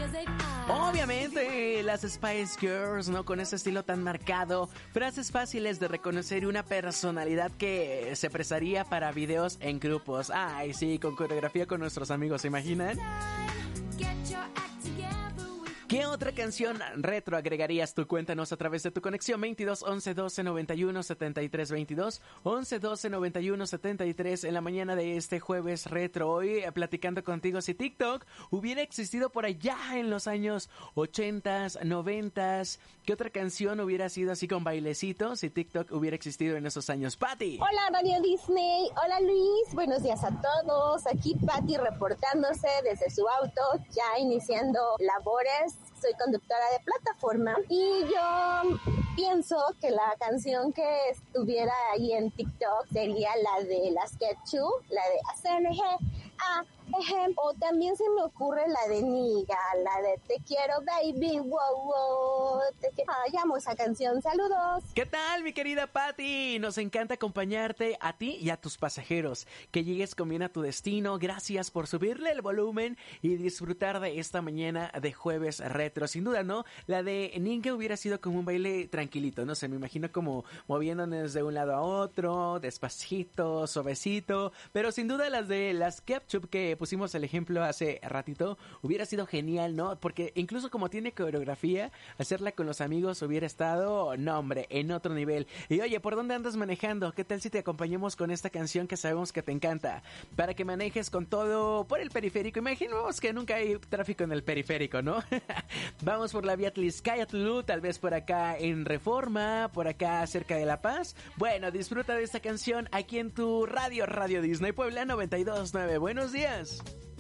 Obviamente, las Spice Girls, ¿no? Con ese estilo tan marcado, frases fáciles de reconocer y una personalidad que se prestaría para videos en grupos. Ay, sí, con coreografía con nuestros amigos, ¿se imaginan? ¿Qué otra canción retro agregarías tú? Cuéntanos a través de tu conexión 22 11 12 91 73 22 11 12 91 73 en la mañana de este jueves retro. Hoy platicando contigo si TikTok hubiera existido por allá en los años 80s, 90s. ¿Qué otra canción hubiera sido así con bailecitos si TikTok hubiera existido en esos años? ¡Pati! Hola Radio Disney, hola Luis, buenos días a todos. Aquí Pati reportándose desde su auto, ya iniciando labores. Soy conductora de plataforma y yo pienso que la canción que estuviera ahí en TikTok sería la de las Ketchup, la de ACNG, o también se me ocurre la de Niga, la de Te quiero baby, wow, wow, te quiero. Llamo esa canción, saludos. ¿Qué tal, mi querida Pati? Nos encanta acompañarte a ti y a tus pasajeros. Que llegues con bien a tu destino. Gracias por subirle el volumen y disfrutar de esta mañana de jueves retro. Sin duda, ¿no? La de Ninja hubiera sido como un baile tranquilito, no sé, me imagino como moviéndonos de un lado a otro, despacito, suavecito, pero sin duda las de las Ketchup que pusimos el ejemplo hace ratito, hubiera sido genial, ¿no? Porque incluso como tiene coreografía, hacerla con los amigos hubiera estado, no hombre, en otro nivel. Y oye, ¿por dónde andas manejando? ¿Qué tal si te acompañamos con esta canción que sabemos que te encanta? Para que manejes con todo por el periférico. Imaginemos que nunca hay tráfico en el periférico, ¿no? Vamos por la vía Tliscayatl, tal vez por acá en Reforma, por acá cerca de La Paz. Bueno, disfruta de esta canción aquí en tu Radio Disney Puebla 92.9. Buenos días.